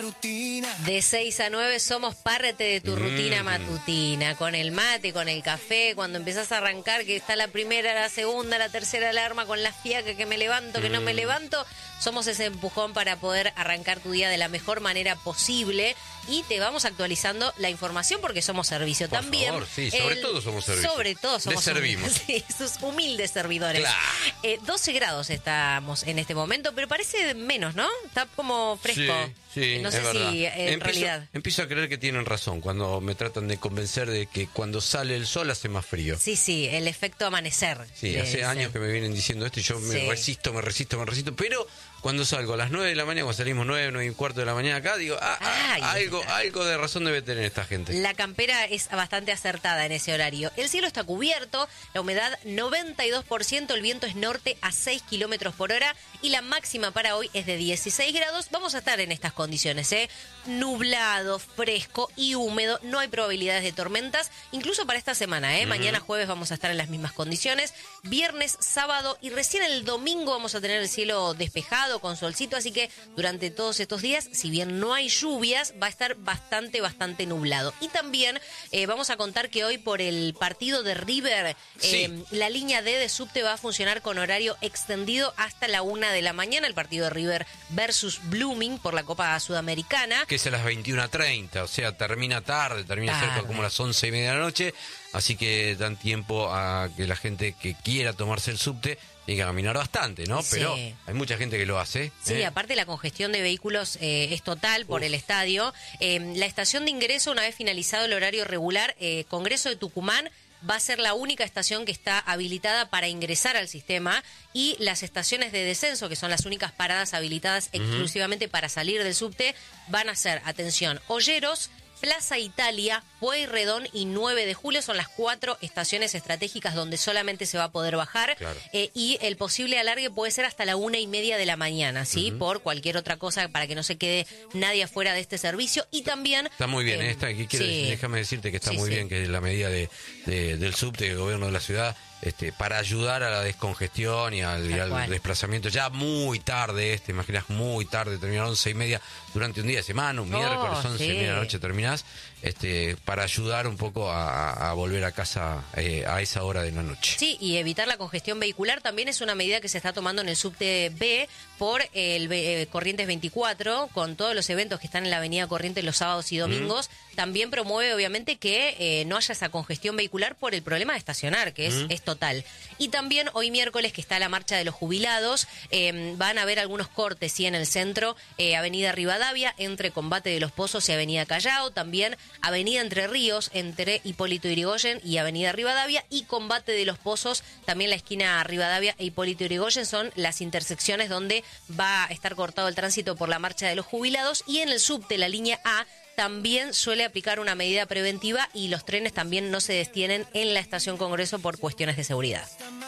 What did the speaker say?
De 6 a 9 somos parte de tu rutina matutina, con el mate, con el café, cuando empezás a arrancar, que está la primera, la segunda, la tercera alarma, con la fiaca, que me levanto, que no me levanto, somos ese empujón para poder arrancar tu día de la mejor manera posible y te vamos actualizando la información porque somos servicio Por también. favor, sí, sobre todo somos servicio. Sobre todo somos Les servimos. Sí, sus humildes servidores. Claro. 12 grados estamos en este momento, pero parece menos, ¿no? Está como fresco. Sí, no es sé verdad. si realidad. Empiezo a creer que tienen razón cuando me tratan de convencer de que cuando sale el sol hace más frío. Sí, el efecto amanecer. Sí, hace años que me vienen diciendo esto y yo me resisto, pero cuando salgo a las 9 de la mañana, cuando salimos 9 y cuarto de la mañana acá, digo, algo de razón debe tener esta gente. La campera es bastante acertada en ese horario. El cielo está cubierto, la humedad 92%, el viento es norte a 6 kilómetros por hora y la máxima para hoy es de 16 grados. Vamos a estar en estas condiciones, nublado, fresco y húmedo. No hay probabilidades de tormentas, incluso para esta semana, Mañana jueves vamos a estar en las mismas condiciones. Viernes, sábado y recién el domingo vamos a tener el cielo despejado con solcito, así que durante todos estos días, si bien no hay lluvias, va a estar bastante nublado. Y también vamos a contar que hoy por el partido de River, la línea D de subte va a funcionar con horario extendido hasta la 1 de la mañana, el partido de River versus Blooming por la Copa Sudamericana. Que es a las 21:30, o sea, termina tarde, cerca como a las 11:30 de la noche, así que dan tiempo a que la gente que quiera tomarse el subte tiene que caminar bastante, ¿no? Sí. Pero hay mucha gente que lo hace. Sí, aparte la congestión de vehículos es total por el estadio. La estación de ingreso, una vez finalizado el horario regular, Congreso de Tucumán, va a ser la única estación que está habilitada para ingresar al sistema y las estaciones de descenso, que son las únicas paradas habilitadas exclusivamente para salir del subte, van a ser, atención, Olleros, Plaza Italia, Pueyrredón y 9 de julio son las 4 estaciones estratégicas donde solamente se va a poder bajar. Claro. Y el posible alargue puede ser hasta la 1:30 de la mañana, ¿sí? Por cualquier otra cosa para que no se quede nadie afuera de este servicio. Y también... Está muy bien, déjame decirte que está muy bien que la medida del subte del gobierno de la ciudad para ayudar a la descongestión y al desplazamiento. Ya muy tarde, imaginas, muy tarde, terminar 11:30 durante un día de semana, un miércoles, 11:30 de la noche terminás, para ayudar un poco a volver a casa a esa hora de la noche. Sí, y evitar la congestión vehicular también es una medida que se está tomando en el subte B por el Corrientes 24, con todos los eventos que están en la avenida Corrientes los sábados y domingos. También promueve, obviamente, que no haya esa congestión vehicular por el problema de estacionar, que es total. Y también hoy miércoles, que está la marcha de los jubilados, van a haber algunos cortes, en el centro, Avenida Rivadavia, entre Combate de los Pozos y Avenida Callao, también Avenida Entre Ríos, entre Hipólito Yrigoyen y Avenida Rivadavia, y Combate de los Pozos, también la esquina Rivadavia e Hipólito Yrigoyen son las intersecciones donde va a estar cortado el tránsito por la marcha de los jubilados. Y en el subte, la línea A, también suele aplicar una medida preventiva y los trenes también no se detienen en la estación Congreso por cuestiones de seguridad.